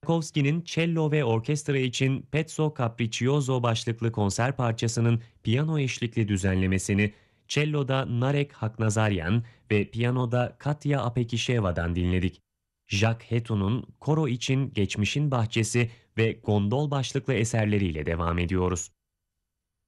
Tchaikovsky'nin cello ve orkestra için Pezzo Capriccioso başlıklı konser parçasının piyano eşlikli düzenlemesini cello'da Narek Haknazaryan ve piyanoda Katya Apekişeva'dan dinledik. Jacques Heto'nun koro için Geçmişin Bahçesi ve Gondol başlıklı eserleriyle devam ediyoruz.